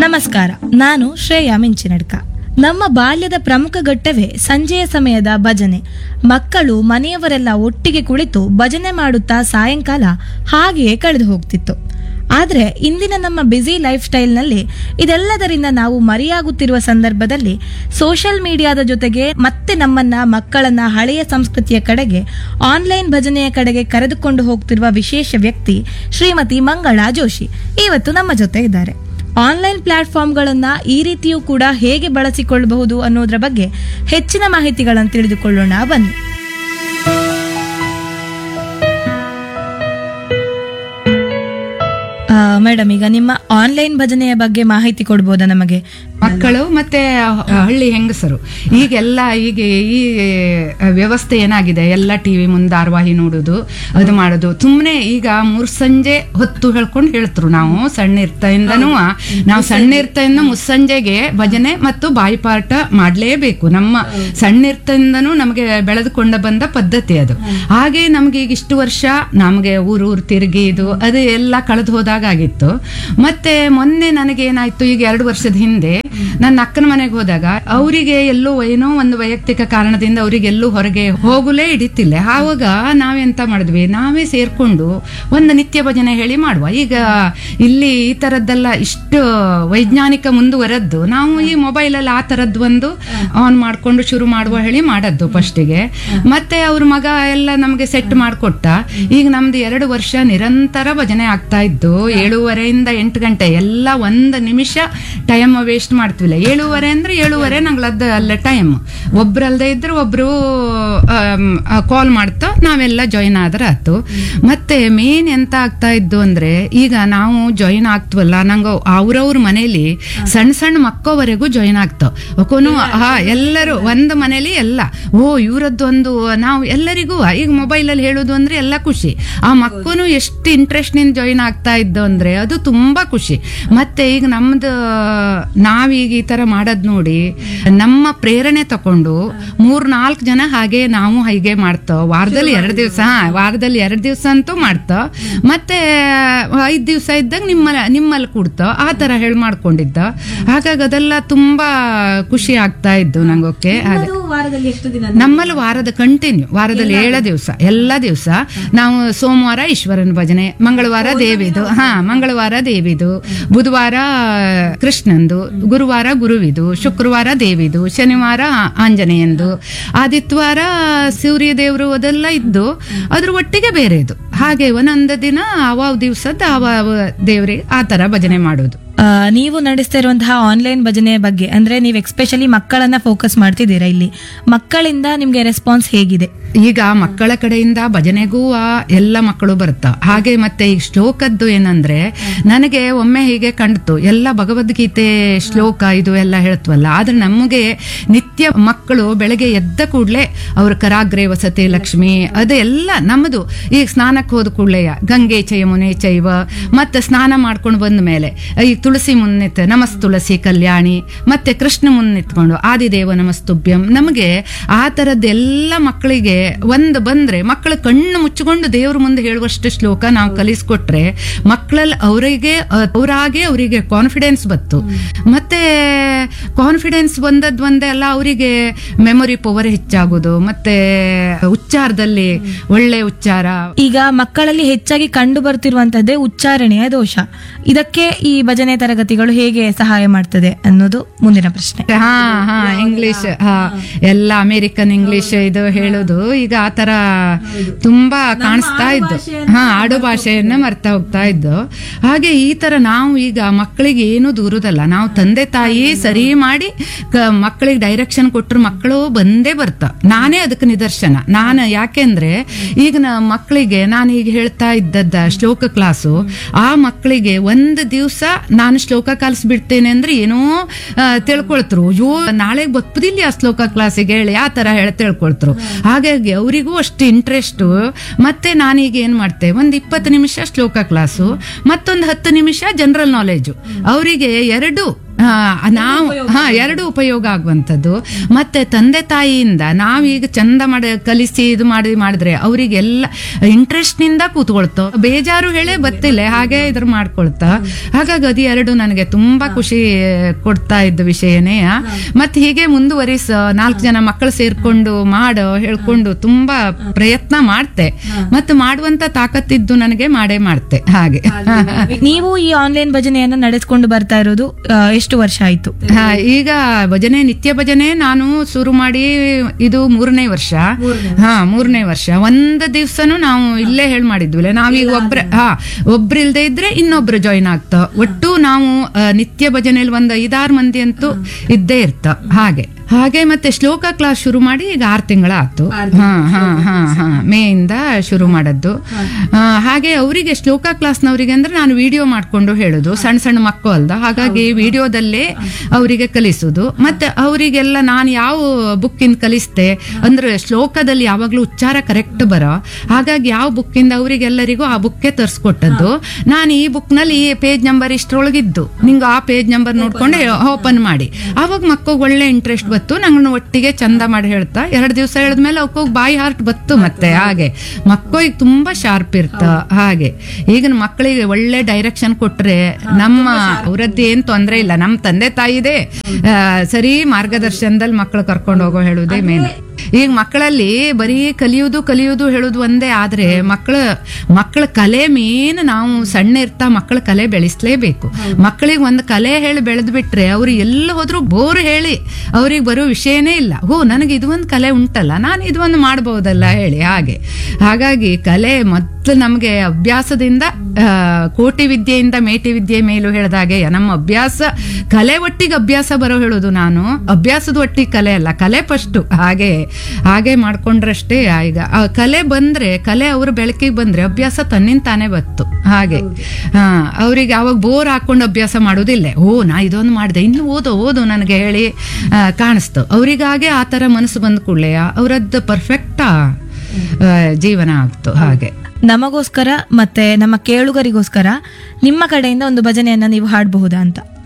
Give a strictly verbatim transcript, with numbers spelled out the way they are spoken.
ನಮಸ್ಕಾರ, ನಾನು ಶ್ರೇಯಾ ಮಿಂಚಿನಡ್ಕ. ನಮ್ಮ ಬಾಲ್ಯದ ಪ್ರಮುಖ ಘಟ್ಟವೇ ಸಂಜೆಯ ಸಮಯದ ಭಜನೆ. ಮಕ್ಕಳು ಮನೆಯವರೆಲ್ಲ ಒಟ್ಟಿಗೆ ಕುಳಿತು ಭಜನೆ ಮಾಡುತ್ತಾ ಸಾಯಂಕಾಲ ಹಾಗೆಯೇ ಕಳೆದು ಹೋಗ್ತಿತ್ತು. ಆದ್ರೆ ಇಂದಿನ ನಮ್ಮ ಬ್ಯುಸಿ ಲೈಫ್ ಸ್ಟೈಲ್ನಲ್ಲಿ ಇದೆಲ್ಲದರಿಂದ ನಾವು ಮರೆಯಾಗುತ್ತಿರುವ ಸಂದರ್ಭದಲ್ಲಿ ಸೋಷಿಯಲ್ ಮೀಡಿಯಾದ ಜೊತೆಗೆ ಮತ್ತೆ ನಮ್ಮನ್ನ ಮಕ್ಕಳನ್ನ ಹಳೆಯ ಸಂಸ್ಕೃತಿಯ ಕಡೆಗೆ, ಆನ್ಲೈನ್ ಭಜನೆಯ ಕಡೆಗೆ ಕರೆದುಕೊಂಡು ಹೋಗ್ತಿರುವ ವಿಶೇಷ ವ್ಯಕ್ತಿ ಶ್ರೀಮತಿ ಮಂಗಳಾ ಜೋಶಿ ಇವತ್ತು ನಮ್ಮ ಜೊತೆ ಇದ್ದಾರೆ. ಆನ್ಲೈನ್ ಪ್ಲಾಟ್ಫಾರ್ಮ್ಗಳನ್ನ ಈ ರೀತಿಯೂ ಕೂಡ ಹೇಗೆ ಬಳಸಿಕೊಳ್ಳಬಹುದು ಅನ್ನೋದ್ರ ಬಗ್ಗೆ ಹೆಚ್ಚಿನ ಮಾಹಿತಿಗಳನ್ನು ತಿಳಿದುಕೊಳ್ಳೋಣ ಬನ್ನಿ. ಮೇಡಮ್, ಈಗ ನಿಮ್ಮ ಆನ್ಲೈನ್ ಭಜನೆಯ ಬಗ್ಗೆ ಮಾಹಿತಿ ಕೊಡ್ಬೋದಾ ನಮಗೆ? ಮಕ್ಕಳು ಮತ್ತೆ ಹಳ್ಳಿ ಹೆಂಗಸರು ಈಗೆಲ್ಲ ಈಗ ಈ ವ್ಯವಸ್ಥೆ ಏನಾಗಿದೆ, ಎಲ್ಲ ಟಿವಿ ಮುಂದೆ ಧಾರಾವಾಹಿ ನೋಡೋದು, ಅದು ಮಾಡೋದು. ಸುಮ್ಮನೆ ಈಗ ಮೂರ್ ಸಂಜೆ ಹೊತ್ತು ಹೇಳ್ಕೊಂಡು ಹೇಳ್ತರು. ನಾವು ಸಣ್ಣ ಇರ್ತಾಯಿಂದನೂ ನಾವು ಸಣ್ಣ ಇರ್ತಾಯಿಂದ ಮುಸ್ಸಂಜೆಗೆ ಭಜನೆ ಮತ್ತು ಬಾಯಿಪಾಠ ಮಾಡ್ಲೇಬೇಕು. ನಮ್ಮ ಸಣ್ಣ ಇರ್ತಾಯಿಂದನೂ ನಮಗೆ ಬೆಳೆದುಕೊಂಡ ಬಂದ ಪದ್ಧತಿ ಅದು. ಹಾಗೆ ನಮ್ಗೆ ಈಗ ಇಷ್ಟು ವರ್ಷ ನಮ್ಗೆ ಊರು ಊರು ತಿರುಗಿ ಇದು ಅದು ಎಲ್ಲ ಕಳೆದು ಹೋದಾಗ ಆಗಿತ್ತು. ಮತ್ತೆ ಮೊನ್ನೆ ನನಗೇನಾಯ್ತು, ಈಗ ಎರಡು ವರ್ಷದ ಹಿಂದೆ ನನ್ನ ಅಕ್ಕನ ಮನೆಗೆ ಹೋದಾಗ ಅವರಿಗೆ ಎಲ್ಲೋ ಏನೋ ಒಂದು ವೈಯಕ್ತಿಕ ಕಾರಣದಿಂದ ಅವರಿಗೆ ಎಲ್ಲೂ ಹೊರಗೆ ಹೋಗಲೇ ಹಿಡಿತಿಲ್ಲ. ಆವಾಗ ನಾವೆಂತ ಮಾಡಿದ್ವಿ, ನಾವೇ ಸೇರ್ಕೊಂಡು ಒಂದು ನಿತ್ಯ ಭಜನೆ ಹೇಳಿ ಮಾಡುವ. ಈಗ ಇಲ್ಲಿ ಈ ತರದ್ದೆಲ್ಲ ಇಷ್ಟು ವೈಜ್ಞಾನಿಕ ಮುಂದುವರೆದ್ದು ನಾವು ಈ ಮೊಬೈಲ್ ಅಲ್ಲಿ ಆ ತರದ್ದು ಒಂದು ಆನ್ ಮಾಡ್ಕೊಂಡು ಶುರು ಮಾಡುವ ಹೇಳಿ ಮಾಡದ್ದು ಫಸ್ಟಿಗೆ. ಮತ್ತೆ ಅವ್ರ ಮಗ ಎಲ್ಲ ನಮ್ಗೆ ಸೆಟ್ ಮಾಡ್ಕೊಟ್ಟ. ಈಗ ನಮ್ದು ಎರಡು ವರ್ಷ ನಿರಂತರ ಭಜನೆ ಆಗ್ತಾ ಇದ್ದು, ಏಳೂವರೆಯಿಂದ ಎಂಟು ಗಂಟೆ ಎಲ್ಲ ಒಂದು ನಿಮಿಷ ಟೈಮ್ ವೇಸ್ಟ್ ಮಾಡ್ತೀವಿಲ್ಲ. ಏಳುವರೆ ಅಂದ್ರೆ ಏಳುವರೆ ನಂಗ್ಲದ್ದು ಅಲ್ಲೇ ಟೈಮ್. ಒಬ್ರಲ್ದೇ ಇದ್ರೆ ಒಬ್ರು ಕಾಲ್ ಮಾಡ್ತಾ ನಾವೆಲ್ಲ ಜಾಯಿನ್ ಆದ್ರೆ ಆಯ್ತು. ಮತ್ತೆ ಮೇನ್ ಎಂತ ಆಗ್ತಾ ಇದ್ದು ಅಂದ್ರೆ, ಈಗ ನಾವು ಜಾಯಿನ್ ಆಗ್ತವಲ್ಲ, ನಂಗೆ ಅವ್ರವ್ರ ಮನೇಲಿ ಸಣ್ಣ ಸಣ್ಣ ಮಕ್ಕವರೆಗೂ ಜಾಯಿನ್ ಆಗ್ತಾವ. ಒಕೋನು ಹಾ ಎಲ್ಲರೂ ಒಂದು ಮನೇಲಿ ಎಲ್ಲ ಓ ಇವ್ರದ್ದು ಒಂದು ನಾವು ಎಲ್ಲರಿಗೂ ಈಗ ಮೊಬೈಲ್ ಅಲ್ಲಿ ಹೇಳುದು ಅಂದ್ರೆ ಎಲ್ಲ ಖುಷಿ. ಆ ಮಕ್ಕನು ಎಷ್ಟು ಇಂಟ್ರೆಸ್ಟ್ ನಿಂದ ಜಾಯಿನ್ ಆಗ್ತಾ ಇದ್ದು ಅಂದ್ರೆ ಅದು ತುಂಬಾ ಖುಷಿ. ಮತ್ತೆ ಈಗ ನಮ್ದು ನಾವೀಗ ಈ ತರ ಮಾಡೋದ್ ನೋಡಿ ನಮ್ಮ ಪ್ರೇರಣೆ ತಕೊಂಡು ಮೂರ್ ನಾಲ್ಕು ಜನ ಹಾಗೆ ನಾವು ಹೀಗೆ ಮಾಡ್ತಾವ. ವಾರದಲ್ಲಿ ಎರಡು ದಿವಸ ವಾರದಲ್ಲಿ ಎರಡು ದಿವಸ ಅಂತೂ ಮಾಡ್ತಾವ. ಮತ್ತೆ ಐದ್ ದಿವಸ ಇದ್ದಾಗ ನಿಮ್ಮ ನಿಮ್ಮಲ್ಲಿ ಕೂಡ್ತಾವ. ಆ ತರ ಹೇಳಿ ಮಾಡ್ಕೊಂಡಿದ್ದ. ಹಾಗಾಗಿ ಅದೆಲ್ಲ ತುಂಬಾ ಖುಷಿ ಆಗ್ತಾ ಇದ್ದು ನಂಗೊಕ್ಕೆ. ನಮ್ಮಲ್ಲಿ ವಾರದ ಕಂಟಿನ್ಯೂ ವಾರದಲ್ಲಿ ಏಳ ದಿವಸ ಎಲ್ಲ ದಿವಸ ನಾವು ಸೋಮವಾರ ಈಶ್ವರನ ಭಜನೆ, ಮಂಗಳವಾರ ದೇವಿದು, ಹಾ ಮಂಗಳವಾರ ದೇವಿದು, ಬುಧವಾರ ಕೃಷ್ಣಂದು, ಗುರುವಾರ ಗುರುವಿದು, ಶುಕ್ರವಾರ ದೇವಿದು, ಶನಿವಾರ ಆಂಜನೇಯಂದು, ಆದಿತ್ಯವಾರ ಸೂರ್ಯ ದೇವರು ಅದೆಲ್ಲ ಇದ್ದು ಅದ್ರ ಒಟ್ಟಿಗೆ ಬೇರೆದು. ಹಾಗೆ ಒಂದೊಂದು ದಿನ ಅವಾವ ದಿವಸದ ಅವಾವ ದೇವ್ರಿಗೆ ಆ ತರ ಭಜನೆ ಮಾಡೋದು. ನೀವು ನಡೆಸ್ತಾ ಇರುವಂತಹ ಆನ್ಲೈನ್ ಭಜನೆಯ ಬಗ್ಗೆ ಅಂದ್ರೆ ನೀವು ಎಕ್ಸ್ಪೆಷಲಿ ಮಕ್ಕಳನ್ನ ಫೋಕಸ್ ಮಾಡ್ತಿದ್ದೀರಾ. ಇಲ್ಲಿ ಮಕ್ಕಳಿಂದ ನಿಮ್ಗೆ ರೆಸ್ಪಾನ್ಸ್ ಹೇಗಿದೆ? ಈಗ ಮಕ್ಕಳ ಕಡೆಯಿಂದ ಭಜನೆಗೂ ಎಲ್ಲ ಮಕ್ಕಳು ಬರ್ತಾವ. ಹಾಗೆ ಮತ್ತೆ ಈ ಶ್ಲೋಕದ್ದು ಏನಂದ್ರೆ, ನನಗೆ ಒಮ್ಮೆ ಹೀಗೆ ಕಂಡ್ತು, ಎಲ್ಲ ಭಗವದ್ಗೀತೆ ಶ್ಲೋಕ ಇದು ಎಲ್ಲ ಹೇಳ್ತವಲ್ಲ, ಆದ್ರೆ ನಮಗೆ ನಿತ್ಯ ಮಕ್ಕಳು ಬೆಳಗ್ಗೆ ಎದ್ದ ಕೂಡ್ಲೆ ಅವ್ರ ಕರಾಗ್ರೆ ವಸತೆ ಲಕ್ಷ್ಮಿ ಅದೆಲ್ಲ ನಮ್ಮದು. ಈಗ ಸ್ನಾನಕ್ಕೆ ಹೋದ ಕೂಡ್ಲೆಯ ಗಂಗೆ ಚಯಮುನೆ ಚೈವ, ಮತ್ತೆ ಸ್ನಾನ ಮಾಡ್ಕೊಂಡು ಬಂದ ಮೇಲೆ ಈ ತುಳಸಿ ಮುನ್ನಿತ್ ನಮಸ್ ತುಳಸಿ ಕಲ್ಯಾಣಿ, ಮತ್ತೆ ಕೃಷ್ಣ ಮುನ್ನಿತ್ಕೊಂಡು ಆದಿದೇವ ನಮಸ್ತುಭ್ಯಂ. ನಮಗೆ ಆ ತರದ್ದೆಲ್ಲ ಮಕ್ಕಳಿಗೆ ಒಂದು ಬಂದ್ರೆ ಮಕ್ಕಳ ಕಣ್ಣು ಮುಚ್ಚಿಕೊಂಡು ದೇವ್ರ ಮುಂದೆ ಹೇಳುವಷ್ಟು ಶ್ಲೋಕ ನಾವು ಕಲಿಸ್ಕೊಟ್ರೆ ಮಕ್ಕಳಲ್ಲಿ ಅವರಿಗೆ ಅವರಾಗೆ ಅವರಿಗೆ ಕಾನ್ಫಿಡೆನ್ಸ್ ಬತ್ತು. ಮತ್ತೆ ಕಾನ್ಫಿಡೆನ್ಸ್ ಬಂದದ್ ಒಂದೇ ಅಲ್ಲ, ಅವರಿಗೆ ಮೆಮೊರಿ ಪವರ್ ಹೆಚ್ಚಾಗೋದು, ಮತ್ತೆ ಉಚ್ಚಾರದಲ್ಲಿ ಒಳ್ಳೆ ಉಚ್ಚಾರ. ಈಗ ಮಕ್ಕಳಲ್ಲಿ ಹೆಚ್ಚಾಗಿ ಕಂಡು ಬರ್ತಿರುವಂತದ್ದೇ ಉಚ್ಚಾರಣೆಯ ದೋಷ. ಇದಕ್ಕೆ ಈ ಭಜನೆ ತರಗತಿಗಳು ಹೇಗೆ ಸಹಾಯ ಮಾಡ್ತದೆ ಅನ್ನೋದು ಮುಂದಿನ ಪ್ರಶ್ನೆ. ಹಾ ಹಾ ಇಂಗ್ಲಿಷ್ ಹಾ ಎಲ್ಲ ಅಮೆರಿಕನ್ ಇಂಗ್ಲಿಷ್ ಇದು ಹೇಳೋದು ಈಗ ಆ ತರ ತುಂಬಾ ಕಾಣಿಸ್ತಾ ಇದ್ದು. ಹಾ ಆಡು ಭಾಷೆಯನ್ನ ಮರ್ತಾ ಹೋಗ್ತಾ ಇದ್ದು. ಹಾಗೆ ಈ ತರ ನಾವು ಈಗ ಮಕ್ಕಳಿಗೆ ಏನು ದೂರದಲ್ಲ, ನಾವು ತಂದೆ ತಾಯಿ ಸರಿ ಮಾಡಿ ಮಕ್ಕಳಿಗೆ ಡೈರೆಕ್ಷನ್ ಕೊಟ್ಟರು ಮಕ್ಕಳು ಬಂದೇ ಬರ್ತಾವ. ನಾನೇ ಅದಕ್ಕೆ ನಿದರ್ಶನ. ನಾನು ಯಾಕೆಂದ್ರೆ ಈಗ ಮಕ್ಕಳಿಗೆ ನಾನು ಈಗ ಹೇಳ್ತಾ ಇದ್ದದ್ದ ಶ್ಲೋಕ ಕ್ಲಾಸು, ಆ ಮಕ್ಕಳಿಗೆ ಒಂದು ದಿವಸ ನಾನು ಶ್ಲೋಕ ಕಲಿಸ್ಬಿಡ್ತೇನೆ ಅಂದ್ರೆ ಏನೋ ತಿಳ್ಕೊಳ್ತರು, ಅಯ್ಯೋ ನಾಳೆಗೆ ಬಪ್ಪದಿಲ್ಲ ಆ ಶ್ಲೋಕ ಕ್ಲಾಸಿಗೆ ಹೇಳಿ ಆ ತರ ಹೇಳಿ ತಿಳ್ಕೊಳ್ತರು. ಹಾಗಾಗಿ ಅವರಿಗೂ ಅಷ್ಟು ಇಂಟ್ರೆಸ್ಟ್. ಮತ್ತೆ ನಾನೀಗ ಏನ್ ಮಾಡ್ತೆ, ಒಂದ್ ಇಪ್ಪತ್ತು ನಿಮಿಷ ಶ್ಲೋಕ ಕ್ಲಾಸು, ಮತ್ತೊಂದು ಹತ್ತು ನಿಮಿಷ ಜನರಲ್ ನಾಲೆಜು. ಅವರಿಗೆ ಎರಡು ಆ, ನಾವು ಹಾ ಎರಡು ಉಪಯೋಗ ಆಗುವಂಥದ್ದು. ಮತ್ತೆ ತಂದೆ ತಾಯಿಯಿಂದ ನಾವೀಗ ಚಂದ ಮಾಡಿ ಕಲಿಸಿ ಇದು ಮಾಡಿ ಮಾಡಿದ್ರೆ ಅವರಿಗೆಲ್ಲ ಇಂಟ್ರೆಸ್ಟ್ ನಿಂದ ಕೂತ್ಕೊಳ್ತೋ, ಬೇಜಾರು ಹೇಳೇ ಬತ್ತಿಲ್ಲ ಹಾಗೆ ಇದ್ರ ಮಾಡ್ಕೊಳ್ತಾ. ಹಾಗಾಗಿ ಅದು ಎರಡು ನನಗೆ ತುಂಬಾ ಖುಷಿ ಕೊಡ್ತಾ ಇದ್ದ ವಿಷಯನೇ. ಮತ್ತೆ ಹೀಗೆ ಮುಂದುವರಿಸ ನಾಲ್ಕು ಜನ ಮಕ್ಕಳು ಸೇರ್ಕೊಂಡು ಮಾಡೋ ಹೇಳ್ಕೊಂಡು ತುಂಬಾ ಪ್ರಯತ್ನ ಮಾಡ್ತೆ. ಮತ್ತೆ ಮಾಡುವಂತ ತಾಕತ್ತಿದ್ದು ನನಗೆ ಮಾಡೇ ಮಾಡ್ತೆ. ಹಾಗೆ ನೀವು ಈ ಆನ್ಲೈನ್ ಭಜನೆಯನ್ನ ನಡೆಸ್ಕೊಂಡು ಬರ್ತಾ ಇರೋದು ಆ, ಎಷ್ಟು ವರ್ಷ ಆಯ್ತು? ಹಾ, ಈಗ ಭಜನೆ ನಿತ್ಯ ಭಜನೆ ನಾನು ಶುರು ಮಾಡಿ ಇದು ಮೂರನೇ ವರ್ಷ. ಹಾ ಮೂರನೇ ವರ್ಷ. ಒಂದ್ ದಿವ್ಸನು ನಾವು ಇಲ್ಲೇ ಹೇಳ್ ಮಾಡಿದ್ವಿಲ್ಲ, ನಾವೀಗ ಒಬ್ರ ಹಾ ಒಬ್ರಿಲ್ದೇ ಇದ್ರೆ ಇನ್ನೊಬ್ರು ಜಾಯಿನ್ ಆಗ್ತ. ಒಟ್ಟು ನಾವು ಆ, ನಿತ್ಯ ಭಜನೆಯಲ್ಲಿ ಒಂದ್ ಐದಾರು ಮಂದಿ ಅಂತೂ ಇದ್ದೇ ಇರ್ತ. ಹಾಗೆ ಹಾಗೆ ಮತ್ತೆ ಶ್ಲೋಕ ಕ್ಲಾಸ್ ಶುರು ಮಾಡಿ ಈಗ ಆರು ತಿಂಗಳ ಆಯ್ತು. ಹಾ ಹಾ ಹಾ ಹಾ ಮೇ ಇಂದ ಶುರು ಮಾಡದ್ದು. ಆ, ಹಾಗೆ ಅವರಿಗೆ ಶ್ಲೋಕ ಕ್ಲಾಸ್ನವರಿಗೆ ಅಂದ್ರೆ ನಾನು ವಿಡಿಯೋ ಮಾಡ್ಕೊಂಡು ಹೇಳುದು, ಸಣ್ಣ ಸಣ್ಣ ಮಕ್ಕಳು ಅಲ್ದ, ಹಾಗಾಗಿ ವಿಡಿಯೋದಲ್ಲೇ ಅವರಿಗೆ ಕಲಿಸುದು. ಮತ್ತೆ ಅವರಿಗೆಲ್ಲ ನಾನು ಯಾವ ಬುಕ್ಕಿಂದ ಕಲಿಸ್ತೆ ಅಂದ್ರೆ ಶ್ಲೋಕದಲ್ಲಿ ಯಾವಾಗ್ಲೂ ಉಚ್ಚಾರ ಕರೆಕ್ಟ್ ಬರೋ, ಹಾಗಾಗಿ ಯಾವ ಬುಕ್ಕಿಂದ ಅವರಿಗೆಲ್ಲರಿಗೂ ಆ ಬುಕ್ಕೆ ತರ್ಸ್ಕೊಟ್ಟದ್ದು. ನಾನು ಈ ಬುಕ್ ನಲ್ಲಿ ಪೇಜ್ ನಂಬರ್ ಇಷ್ಟರೊಳಗಿದ್ದು ನಿಂಗೆ ಆ ಪೇಜ್ ನಂಬರ್ ನೋಡ್ಕೊಂಡು ಓಪನ್ ಮಾಡಿ, ಅವಾಗ ಮಕ್ಕಳು ಒಳ್ಳೆ ಇಂಟ್ರೆಸ್ಟ್ ಬತ್ತು. ನಂಗೆ ಒಟ್ಟಿಗೆ ಚಂದ ಮಾಡಿ ಹೇಳ್ತಾ ಎರಡು ದಿವಸ ಹೇಳಿದ್ಮೇಲೆ ಅವಕ್ಕೋಗಿ ಬಾಯಿ ಹಾರ್ಟ್ ಬತ್ತು. ಮತ್ತೆ ಹಾಗೆ ಮಕ್ಕಳಿಗೆ ತುಂಬಾ ಶಾರ್ಪ್ ಇರ್ತ. ಹಾಗೆ ಈಗಿನ ಮಕ್ಕಳಿಗೆ ಒಳ್ಳೆ ಡೈರೆಕ್ಷನ್ ಕೊಟ್ರೆ ನಮ್ಮ ಅವರದ್ದು ಏನ್ ತೊಂದ್ರೆ ಇಲ್ಲ, ನಮ್ಮ ತಂದೆ ತಾಯಿದೆ ಆ, ಸರಿ ಮಾರ್ಗದರ್ಶನದಲ್ಲಿ ಮಕ್ಕಳು ಕರ್ಕೊಂಡು ಹೋಗೋ ಹೇಳುವುದೇ ಮೇನ್. ಈಗ ಮಕ್ಕಳಲ್ಲಿ ಬರೀ ಕಲಿಯುವುದು ಕಲಿಯುವುದು ಹೇಳುದು ಒಂದೇ ಆದ್ರೆ ಮಕ್ಕಳ ಮಕ್ಕಳ ಕಲೆ ಮೇನ್. ನಾವು ಸಣ್ಣ ಇರ್ತಾ ಮಕ್ಕಳ ಕಲೆ ಬೆಳೆಸ್ಲೇಬೇಕು. ಮಕ್ಕಳಿಗೆ ಒಂದು ಕಲೆ ಹೇಳಿ ಬೆಳೆದ್ ಬಿಟ್ರೆ ಅವ್ರು ಎಲ್ಲ ಹೋದ್ರು ಬೋರ್ ಹೇಳಿ ಅವ್ರಿಗೆ ಬರೋ ವಿಷಯನೇ ಇಲ್ಲ. ಓ ನನಗೆ ಇದು ಒಂದು ಕಲೆ ಉಂಟಲ್ಲ, ನಾನು ಇದು ಒಂದು ಮಾಡಬಹುದಲ್ಲ ಹೇಳಿ. ಹಾಗೆ ಹಾಗಾಗಿ ಕಲೆ ಮೊದಲು ನಮ್ಗೆ ಅಭ್ಯಾಸದಿಂದ ಆ, ಕೋಟಿ ವಿದ್ಯೆಯಿಂದ ಮೇಟಿ ವಿದ್ಯೆ ಮೇಲೂ ಹೇಳ್ದಾಗೆ ನಮ್ಮ ಅಭ್ಯಾಸ ಕಲೆ ಒಟ್ಟಿಗೆ ಅಭ್ಯಾಸ ಬರೋ ಹೇಳುದು. ನಾನು ಅಭ್ಯಾಸದ ಒಟ್ಟಿಗೆ ಕಲೆ ಅಲ್ಲ, ಕಲೆ ಫಸ್ಟ್. ಹಾಗೆ ಹಾಗೆ ಮಾಡ್ಕೊಂಡ್ರಷ್ಟೇ. ಈಗ ಆ ಕಲೆ ಬಂದ್ರೆ, ಕಲೆ ಅವ್ರ ಬೆಳಕಿಗೆ ಬಂದ್ರೆ ಅಭ್ಯಾಸ ತನ್ನಿಂದ ತಾನೇ ಬತ್ತು. ಹಾಗೆ ಹಾ ಅವ್ರಿಗೆ ಅವಾಗ ಬೋರ್ ಹಾಕೊಂಡು ಅಭ್ಯಾಸ ಮಾಡೋದಿಲ್ಲ. ಓ ನಾ ಇದೊಂದು ಮಾಡಿದೆ ಇನ್ನು ಓದು ಓದು ನನಗೆ ಹೇಳಿ ಕಾಣಿಸ್ತು. ಅವ್ರಿಗಾಗೆ ಆ ತರ ಮನಸ್ಸು ಬಂದ ಕೂಡಲೇ ಅವರದ್ದು ಪರ್ಫೆಕ್ಟ್ ಜೀವನ ಆಗ್ತು. ಹಾಗೆ ನಮಗೋಸ್ಕರ ಮತ್ತೆ ನಮ್ಮ ಕೇಳುಗರಿಗೋಸ್ಕರ ನಿಮ್ಮ ಕಡೆಯಿಂದ ಒಂದು ಭಜನೆಯನ್ನ ನೀವು ಹಾಡಬಹುದಾ ಅಂತ?